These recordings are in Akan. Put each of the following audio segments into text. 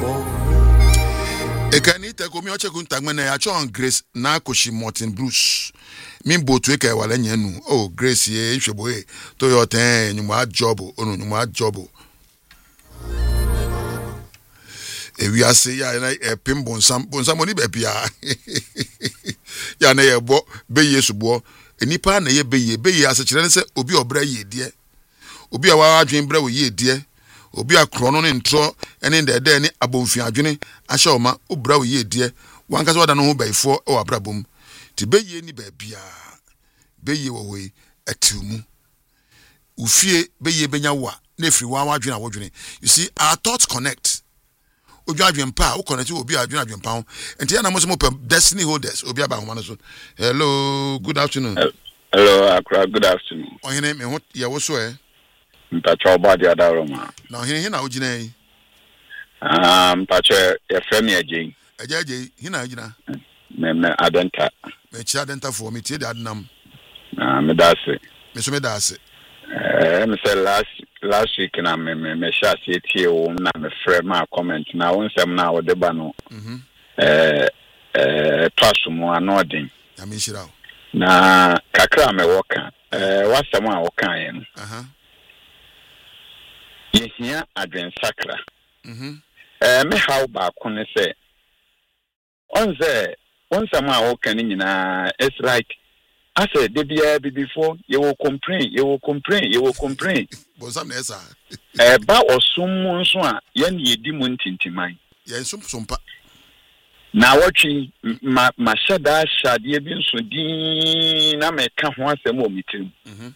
Ekanita komi oche kuntagmene ya chon Grace na koshi Martin Bruce. Mimbo tu eke wale nyenu. Oh Grace ye isheboe. To yo ten nyuma jobo. Ono nyuma jobo. We are say ya na pim bonsam oni be bia. Ya na ye bo be yesu bo. Enipa na ye be ase kire se obi obra ye die. Obi a wa adwen bra wo ye die. Obi a krono ne ntro ene de ne abomfi adwene ahye oma obra wo ye die wankasa wada no ho baifo e wabrabom ti beye ni ba bia beye wo we atimu ufie beye benya wa na firi wa adwene awodwene. You see our thoughts connect. Obi adwen pa wo connect obi adwen pa ho enti na mo so mo destiny holders obi aba ho so. Hello, good afternoon. Hello, Akra, good afternoon. Ohene me ho ye wo so Mpacho body adaroma. Na ohene na ojina yi. Mpacho ye frame agye. Agye hina ojina. Me adenta. Me chi adenta for me tie adnam. Me dase. Me so me dase. Me say last week na me sha se tie wo na me frame ma comment na won sem na wo de ba no. Twasumo anodin. Ya me shira. Na kakra me woka. Wasem a woka ye no. Yehia adwen sakra. Me how ba kone say once ma wo kan nyina it's like I said the before you will complain Bonsam na esa ba osum nso a ye na yedi mu ntintiman ye nsumpa na watchi ma shada shade bi nso din na me ka ho asem o mitirim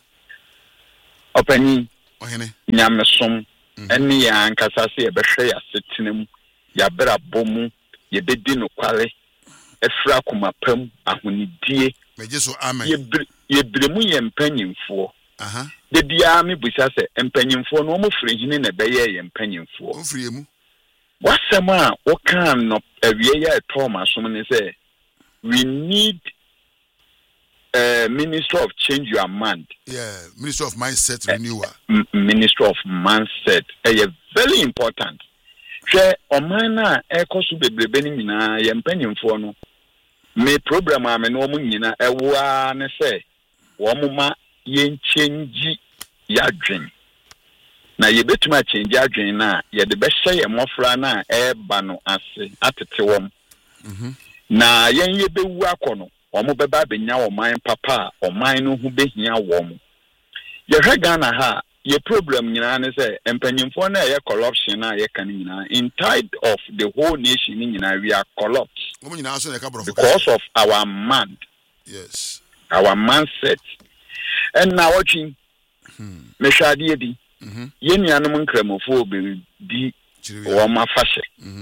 opani ohene nyamesom ene ya ankasa se ye behwe ya setenam ya bra bomu ye bedi no kwale efra kuma pam ahonidie meje so amen ye bremu ye mpanyimfo de bia me busa se mpanyimfo no mo firi hine na beye ye mpanyimfo o firi emu wasema wo kan no awie ya etoma som ne se we need Minister of Change Your Mind. Yeah, Minister of Mindset Renewal. Minister of Mindset. Very important. She omana ekosu bebrebe ni nyina ye mpanyimfo no. Me program a me no mu nyina ewa ne se wo mu ma ye change yadwen. Na ye betuma change yadwen na ye de be hye ye mofra na e ba no ase atete wom. Na ye bewu akono omo beba benya oman papa oman no hu behia wom ye Ghana ha ye problem nyina ne say empanyimfo na ye corruption na ye kan nyina in tide of the whole nation nyina we are corrupt because of our mind. Yes, our mindset. And now watching me shade di ye nuanom nkramofo be di wo ma fashe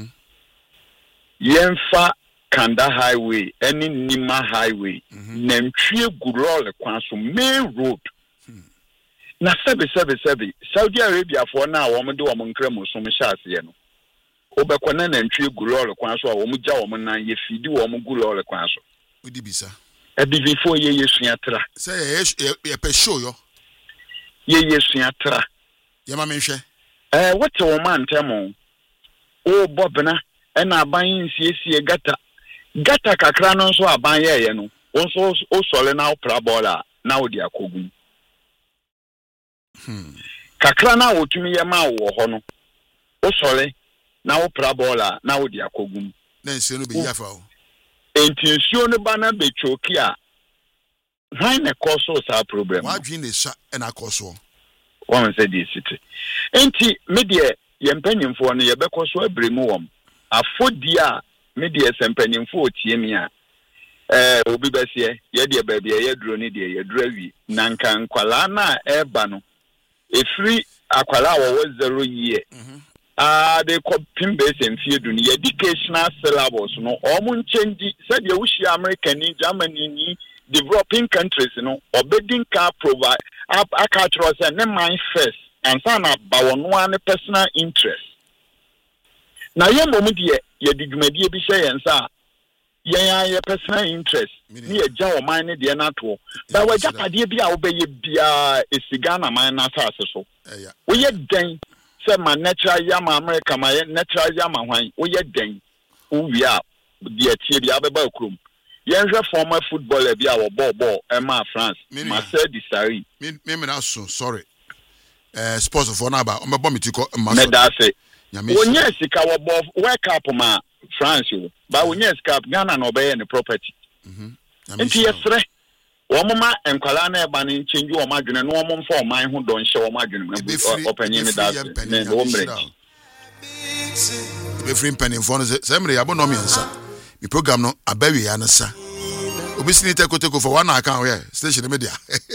yemfa Kanda Highway, any Nima Highway, Nemtrie Gurole Kwanso main road. Na sebi Saudi Arabia for now woman do among cremos from Shasiano. Obekwana Nemtrie Gurole Kwanso, Omuja woman, ye feed woman Gurole Kwanso. Udibisa. A before ye yatra. Say a pesho yo. Ye yatra. Yamamishe. What's a woman temo? Oh, Bobna, and I buying CC Gata kakra no so aban ye no onso o sole na prabola na odi akogun kakra na otumi ye ma wo ho no o sole na o prabola na odi akogun na nsuo no be yafa o enti nsuo no ba na be choki a hwan na cause sa problem wa dwin ne sha na cause won say di city enti me de ye mpanyimfo no ye be cause abremu wom afodi a media sempanyimfo tie mi a obi besie ye de ba bia ye duro ni de ye duro wi nanka nkwala na eba no efri akwala wo 0 year they call pin base and fear do ni educational syllabus no omo change said ye wushi American ni Germany ni developing countries no obedin ka provide cultural say ne mind first and say na ba wono an personal interest na ye mom de ye digumadi bi hye yensa ye personal interest ni ye ja o man ne de na to ba wa japade bi a wo be ye bia esiga na man na asase so wo ye den say my natural yama America my natural yama hwan wo ye den wo wi a de tie bi abeba krom yen hwe former footballer bi a wo ball ma France Marcel Desailly me na so sorry sports for na ba o me bo me tiko ma so me da say wonye sika wo ball World Cup ma France wo ba wonye sika Ghana no be ye property nti yesre wo mama enkwala na eba ne change wo madwene no wo mfa o man ho don hye wo madwene opanyin ne da ne wo mre be free penny for no say mre yabo no me nsa mi program no abawi ya na sa obi sini tekoteko for one account here station media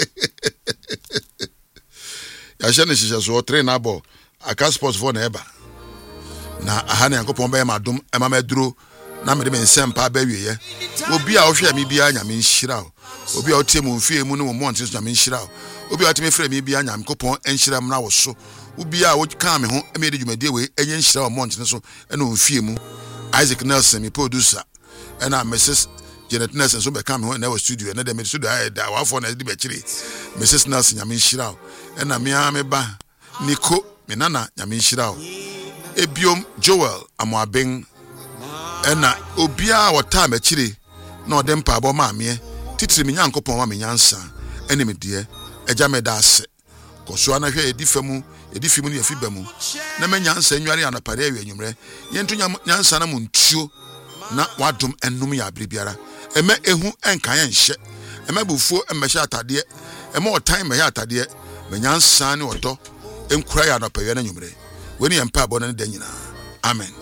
ya shane shisha so train na ball aka sports for na eba na ahane yankopon be madum ema maduro na me de nsem pa abawi ye obi a wo hwe mi bia nya me nhira obi a wo tie mu mfie mu no mo monte so nya me nhira obi a teme frɛ mi bia nya me kopon enhira m na wo so obi a wo kan me ho e me de dwumade we enye nhira wo monte so e no mfie mu Isaac Nelson mi producer ena Mrs Janet Nelson so be kam ho na wa studio na de me studio da wa fo na de be kire Mrs Nelson nya me nhira ena me a me ba Nico me nana nya me nhira ebiom Joel Amoaben ena obia wota ma kire na ode mpa abo ma me titiri me nyankopon ma me nyansa ene me de eja me da ase koso ana hwe edifamu ne afibamu na me nyansa nware anapare awie anwumre yentu nyansa na muntuo na wadom enum ya abribiara ema ehu enkan ya nhye ema bufuo emehye atade ema otan mehye atade me nyansa ne odo enkura ya anapare na anwumre weni empa abo na de nyina amen.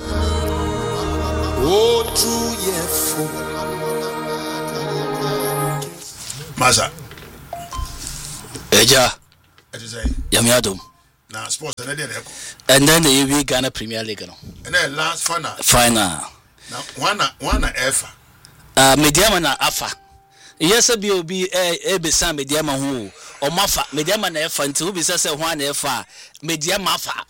Oh, true, yes. Maza. Eja. What is it? Yamiadum. Now, sports and then the UV Ghana Premier League. And then last final. Now, one F. Mediama na afa. Yes, B.O.B. Ebisa mediama who or mafa mediama na F until we say one F. Mediama fa.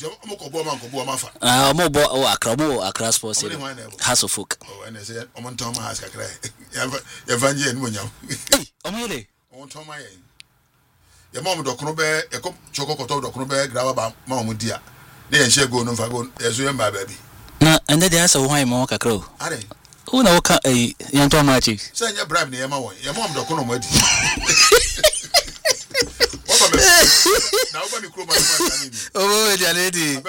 Accra Sports House of Folk. Oh, and I said, Omon Thomas has a cry. Evangelion, when you Omele. On Thomas. Your mom, Dr. Bear, a cup chocolate, Dr. Bear, grab Mamma dear. They and she go no fagon as you my baby. And then they ask why Moka Crow. Are they? Who know a young Tomachi? Send your bribe near my way. Your mom, Dr. Nomadi. Oh, dear lady.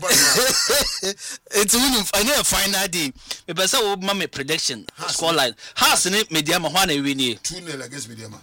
It's I never find that day. Because I will mammy prediction. Scoreline. Has in it Mediama one a winnie. 2-0 against Mediama.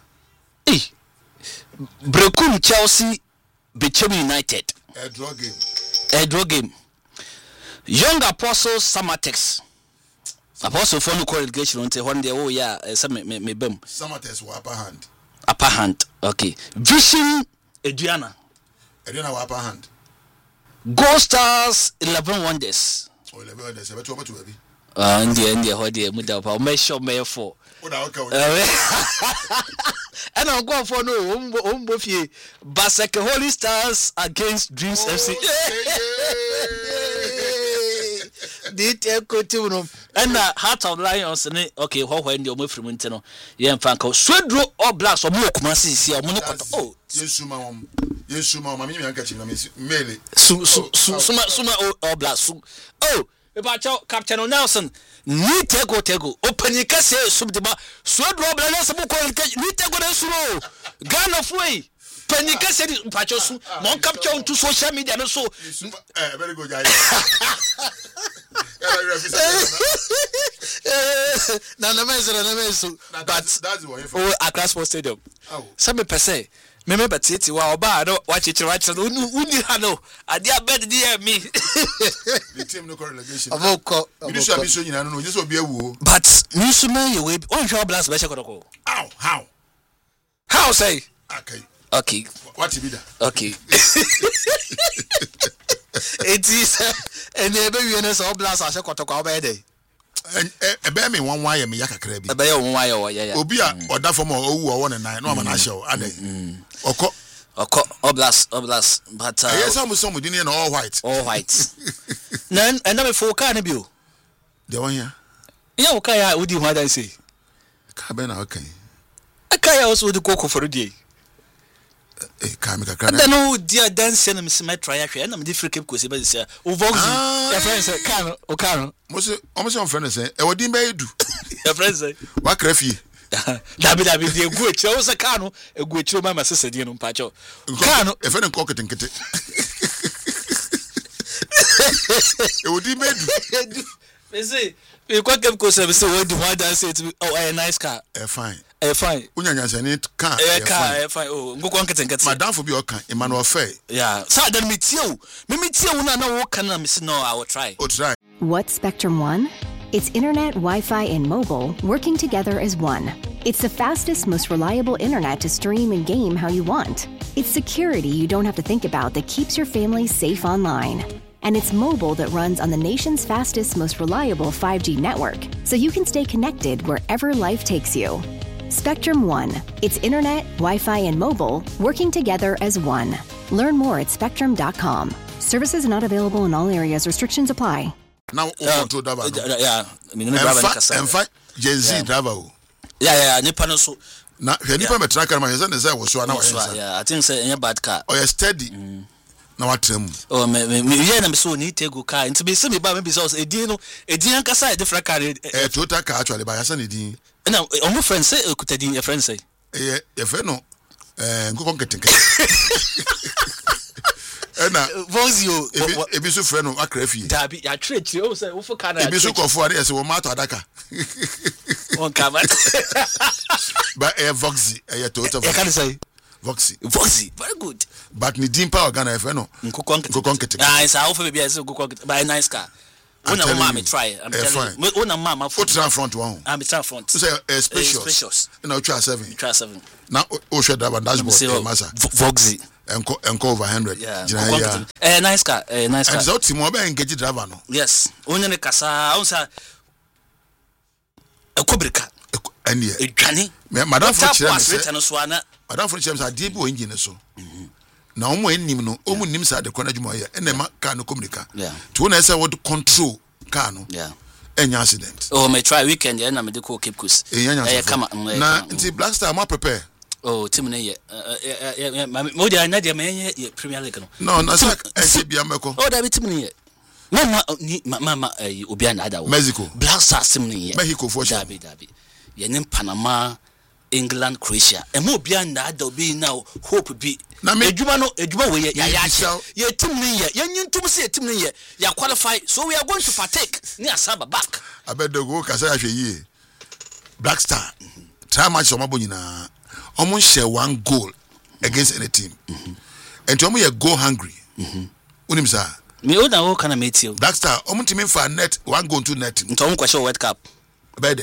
Brekum Chelsea Bechem United. A draw game. A draw game. Young Apostle Samatex. Apostle for no correlation until one day. Oh, yeah, some me bem. Samatex were upper hand. Upper hand, okay. Vision Adriana were upper hand. Gold Stars 11 Wonders. Oh, 11 Wonders. Ever to baby. India, what dear, Muda, make sure may for. And I'll go for no Buffy Basek Holy Stars against Dreams FC. Did go to and Heart of Lions. Okay, when you're moving from Montano, Yan Franco, Swedro or Blacks or Mook Massi, or Monaco. Oh, yes, ma'am. Yes, ma'am. I'm catching them. Merely Suma or Blacks. Oh, about your Captain Nelson. Ni tego open your case subdeba Swedro Blacks ni tego de suro Ghana way Penika said Pachosu, mon capture to social media no so very good. But that's the Accra Sports Stadium. Some per se. Remember Titi wa oba no watch it right so uni hano adia bed dey me. The team no correlation. You should be so you know just obi awu. But Newsman you will on your blast be check. How say? Okay. What to be that? Okay. It is and you know so blast as kotoko obede. Ebe me one wire me yakakra bi. Ebe one wire yeah. Obi a oda form owu o 1 no na show ade. Oko oblast but yes some di na all white. All white. Nan and me for car na bi o. The one here. Yeah, okay, ya udi what I say. Ka be na okay. Aka ya also di koko for die. Kami kakra. Then no dear dance and Miss Metry actually and I'm different because he was your friends Okano. Most almost on friends say, e wodi be do. Your friends say, Wa krafi. Dabi the good show was a cano, a good show my sister dear Pacho. Cano, if any cocket and kete. E wodi be do. They say, you quite give because I say, what do I say to me? Oh, a nice car. Fine. Fine. Unyanya say need car. Fine. Oh, go on get Madam for be okan Emmanuel Faye. Yeah. So then meet you una na wo kana miss no I will try. Oh try. What's Spectrum One? It's internet, Wi-Fi, and mobile working together as one. It's the fastest, most reliable internet to stream and game how you want. It's security you don't have to think about that keeps your family safe online. And it's mobile that runs on the nation's fastest, most reliable 5G network, so you can stay connected wherever life takes you. Spectrum One. It's internet, Wi-Fi, and mobile working together as one. Learn more at spectrum.com. Services not available in all areas. Restrictions apply. Now control driver. Yeah. I mean, driver. In fact, Gen Z driver. Yeah. Nipa no so. Na nipa me tracker man say wo so na wo say. Yeah, I think say any bad car. Oh, you steady. Na watrem. Oh, me yeah na me so ni take go car. Nti be say me ba me be so edin ankasa different car. Total car actually ba yasa ne din. Na omo friend say ekutadin your friend say. Your friend no go konketenke. Na Vozio ebi so friend no akrafie. Dabi ya trade o say wo for car na. Ebi so kofo are say wo ma to adaka. On cover. But Voxy Total. You can say Voxy. Very good. But ni din power Ghana if no. Nkokon. Ah, it's how for be say nkokon buy nice car. Una mama try. I'm telling you. Una mama for front one. I'm front. So say spacious. Na try 7. Try 7. Na o should have dashboard massa. Voxy. Enko over 100. Yeah. Nice car. Nice car. And so Timo be engage driver no. Yes. Onya ne kasa, onsa ekobrika. Enie. Edwane. Madam for chere me say. Madam for chere me say dey bi o engine so. Na omo enim no, omo nim say de kwana dwuma ye. Ene ma car no komunika. Yeah. To na say what control car no. Yeah. Any accident. Oh, may try weekend na me de ko Cape Coast. Come na nti Black Star ma prepare. Oh, team na ye. Mo dia na dia me Premier League no. No, na say bia meko. Oh, da bi team na ye. Mama obi an ada wo. Mexico. Black Stars team na ye. Mexico for sure. Dabi. Ye nim Panama, England, Croatia. E mo obi an ada obi na hope bi. Ejuma we ye team na ye. Ye nyintum se team na ye. Ya qualify. So we are going to partake near Asaba back. Abedogo kasa ahwe yie. Black Star. Try match so mabo nyina. Omo share one goal against any team. And omo ye goal hungry. Unim sa. Me o na wo kana meti o. Black Star omo team for net one goal to net. Nto omo kwashe World Cup. Bede.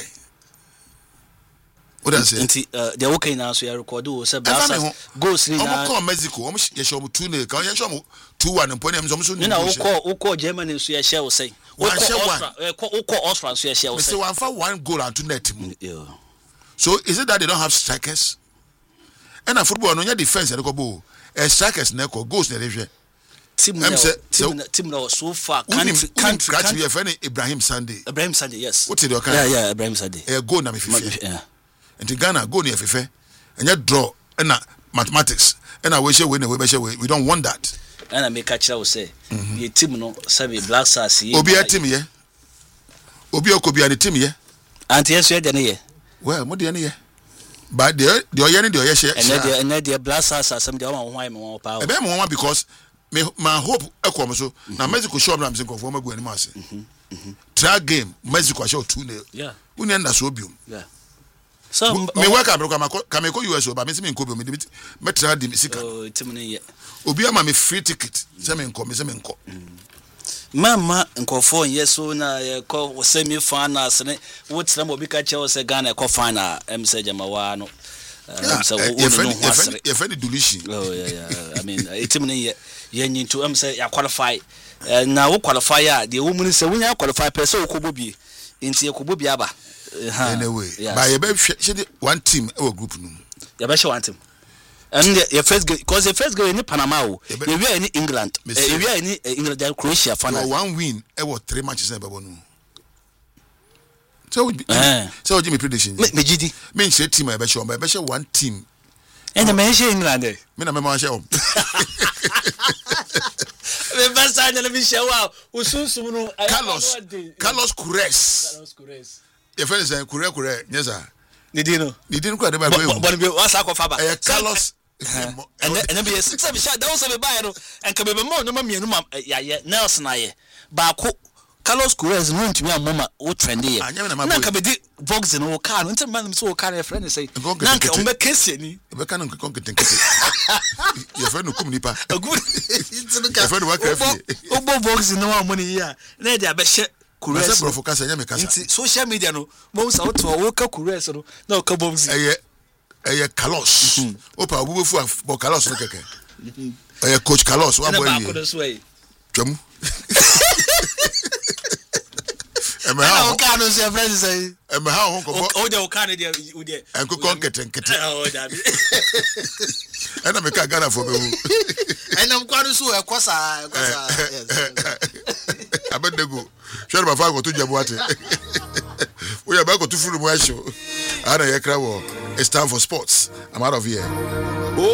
What does it? Nti the okay na so ya record o say Black Stars goals ni na. Omo call Mexico, omo ye show 2-0. Kan ye show 2-1 mponi am so ni na wo call Germany so ya share o say. Wo call Austria so ya share o say. Me say one for one goal and 2 net. Yeah. So is it that they don't have strikers? And a football no nya defense e go strikers na go goals na dey team now so far country your friend Ibrahim Sunday, yes. What did you yeah Ibrahim Sunday go na me fife yeah. And Ghana go near fife and you draw and mathematics and I wish we don't want that. And I make catch will say your team no sabi Black Stars obi a team ye obi okobi a team ye and yes we dey here well mo dey here but the oyeni the oye share and the Black Stars some dey one why me one power e be me one because my hope ekom so na Mexico show am say confirm go anim ase try game Mexico show 2-0 yeah we need that so biom yeah so me work am come go US but me say me nko biom me try di sika oh team na ye obi ama me free ticket say me nko mama nkofo yeso na ko semi final ne wotina mo bi ka che say Ghana ko final say jamawa no so you find deletion oh yeah I mean team na ye nyinto say ya qualify na wo qualify a de wo mun say wo nya qualify per say wo kobobi nti ekobobi aba anyway by you be one team our group no you be one team and your first game because the first game in Panama you we are in England you are in England and Croatia final one win e was 3 matches na babo no so we so give me prediction me gidi me say team e be show one team And the mention England. Me na me ma share. The best time let me show out. Usuno Carlos Queiroz. Your friend say Queiroz. Yes sir. Nidino kwa de ba go. But be what's akofaba. Carlos and then be six of shot those be buy no and can be more no mienu ya Nelson aye. Ba ko Carlos Queiroz no ntumi amoma o trend here. Na ka be di box no car no ntimi man so car friend say. Na ka o be kese ni. Be kan nko konketenkete. Your friend no kum nipa. Good. Your friend work every. O box no amoni here. Na dey abehye Queiroz. Bro focus anya me kasa. Social media no mo sa o to o ka Queiroz no na o ka box. Eye Carlos. Opa obubefu bo Carlos no keke. Eye coach Carlos wa boy. Twam. Eme ha o ka no se friend say. Eme ha ho ko. O de o ka ne de o de. Enko konketenkete. O da bi. Ena me ka Ghana for be hu. Ena mkwa no so ekosa. Abedego. Share ba fa ko to jabu ate. We are back to furu mo show. Ana ye kra wo. It's time for sports. I'm out of here.